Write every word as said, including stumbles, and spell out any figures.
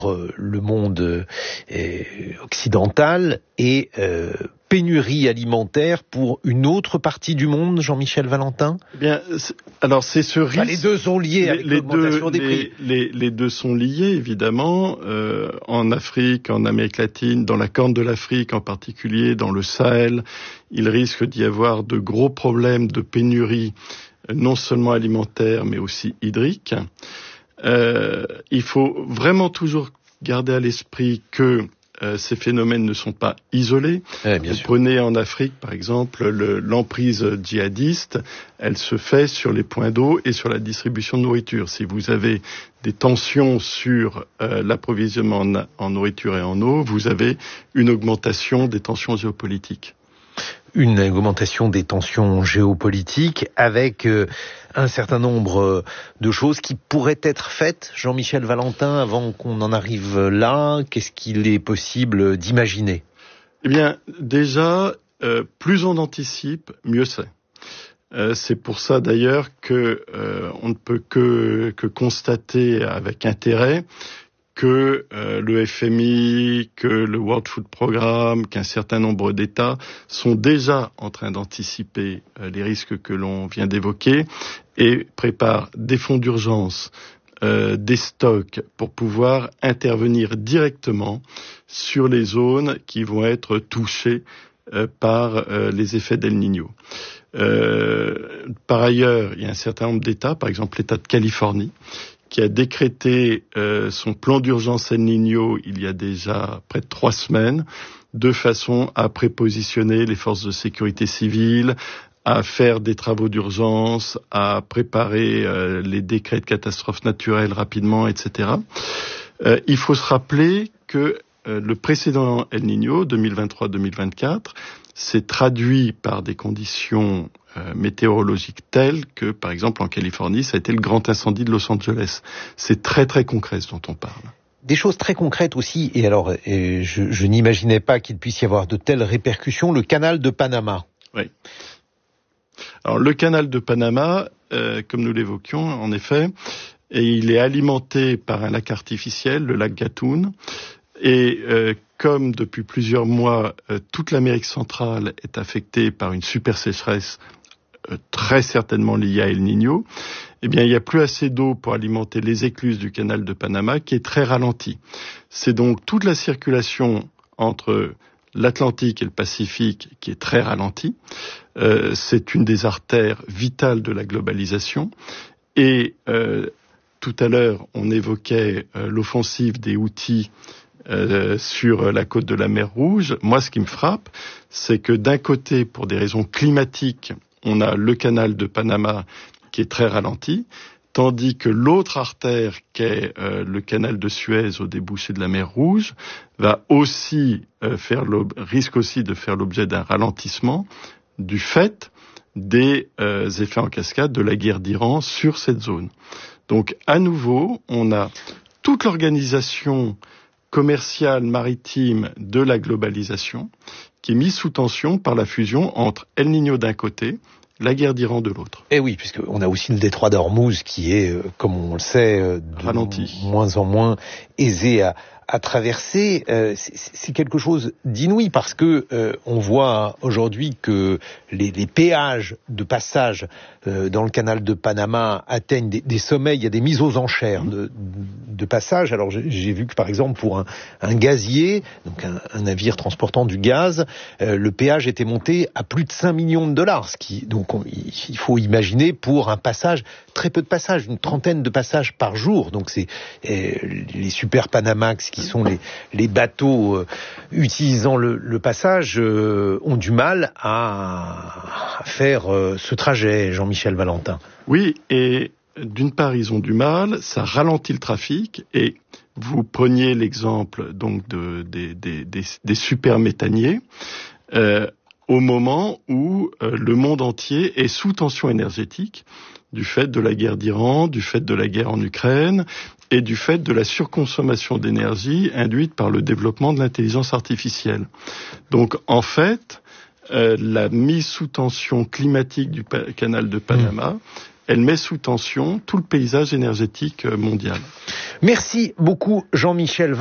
le monde euh, occidental et euh, pénurie alimentaire pour une autre partie du monde, Jean-Michel Valentin ? Eh bien, c'est, alors c'est ce risque. Enfin, les deux sont liés les, avec les l'augmentation deux, des les, prix. Les, les deux sont liés, évidemment. Euh, en Afrique, en Amérique latine, dans la Corne de l'Afrique en particulier, dans le Sahel, il risque d'y avoir de gros problèmes de pénurie, non seulement alimentaire, mais aussi hydrique. Euh, il faut vraiment toujours garder à l'esprit que euh, ces phénomènes ne sont pas isolés. Ouais, bien Vous sûr. prenez en Afrique, par exemple, le, l'emprise djihadiste, elle se fait sur les points d'eau et sur la distribution de nourriture. Si vous avez des tensions sur euh, l'approvisionnement en, en nourriture et en eau, vous avez une augmentation des tensions géopolitiques. Une augmentation des tensions géopolitiques avec euh, un certain nombre de choses qui pourraient être faites, Jean-Michel Valentin, avant qu'on en arrive là. Qu'est-ce qu'il est possible d'imaginer ? Eh bien, déjà, euh, plus on anticipe, mieux c'est. Euh, c'est pour ça d'ailleurs que euh, on ne peut que, que constater avec intérêt que euh, le F M I, que le World Food Programme, qu'un certain nombre d'États sont déjà en train d'anticiper euh, les risques que l'on vient d'évoquer et préparent des fonds d'urgence, euh, des stocks pour pouvoir intervenir directement sur les zones qui vont être touchées euh, par euh, les effets d'El Niño. Euh, par ailleurs, il y a un certain nombre d'États, par exemple l'État de Californie, qui a décrété euh, son plan d'urgence El Niño il y a déjà près de trois semaines, de façon à prépositionner les forces de sécurité civile, à faire des travaux d'urgence, à préparer euh, les décrets de catastrophes naturelles rapidement, et cetera. Euh, il faut se rappeler que euh, le précédent El Niño, deux mille vingt-trois deux mille vingt-quatre, s'est traduit par des conditions euh, météorologiques telles que, par exemple, en Californie, ça a été le grand incendie de Los Angeles. C'est très très concret ce dont on parle. Des choses très concrètes aussi, et alors et je, je n'imaginais pas qu'il puisse y avoir de telles répercussions, le canal de Panama. Oui. Alors le canal de Panama, euh, comme nous l'évoquions, en effet, et il est alimenté par un lac artificiel, le lac Gatun, et euh, comme depuis plusieurs mois, euh, toute l'Amérique centrale est affectée par une super sécheresse euh, très certainement liée à El Niño, eh bien, il n'y a plus assez d'eau pour alimenter les écluses du canal de Panama qui est très ralentie. C'est donc toute la circulation entre l'Atlantique et le Pacifique qui est très ralentie. Euh, c'est une des artères vitales de la globalisation. Et euh, tout à l'heure, on évoquait euh, l'offensive des Houthis Euh, sur la côte de la mer Rouge. Moi, ce qui me frappe, c'est que d'un côté, pour des raisons climatiques, on a le canal de Panama qui est très ralenti, tandis que l'autre artère, qu'est euh, le canal de Suez au débouché de la mer Rouge, va aussi euh, faire risque aussi de faire l'objet d'un ralentissement du fait des euh, effets en cascade de la guerre d'Iran sur cette zone. Donc, à nouveau, on a toute l'organisation commerciale maritime de la globalisation qui est mise sous tension par la fusion entre El Niño d'un côté, la guerre d'Iran de l'autre. Eh oui, puisqu'on a aussi le détroit d'Ormuz qui est, euh, comme on le sait, euh, de ralenti, moins en moins aisé à, à traverser. Euh, c'est, c'est quelque chose d'inouï parce que euh, on voit aujourd'hui que les, les péages de passage euh, dans le canal de Panama atteignent des, des sommets. Il y a des mises aux enchères de, de passage. Alors j'ai, j'ai vu que par exemple pour un, un gazier, donc un, un navire transportant du gaz, euh, le péage était monté à plus de cinq millions de dollars. Ce qui, donc on, il faut imaginer pour un passage, très peu de passages, une trentaine de passages par jour. Donc c'est euh, les super Panamax qui sont les, les bateaux euh, utilisant le, le passage euh, ont du mal à, à faire euh, ce trajet, Jean-Michel Valentin. Oui, et d'une part ils ont du mal, ça ralentit le trafic, et vous preniez l'exemple donc de, des, des, des, des super méthaniers, euh, au moment où euh, le monde entier est sous tension énergétique, du fait de la guerre d'Iran, du fait de la guerre en Ukraine, et du fait de la surconsommation d'énergie induite par le développement de l'intelligence artificielle. Donc, en fait, euh, la mise sous tension climatique du pa- canal de Panama, mmh. elle met sous tension tout le paysage énergétique mondial. Merci beaucoup Jean-Michel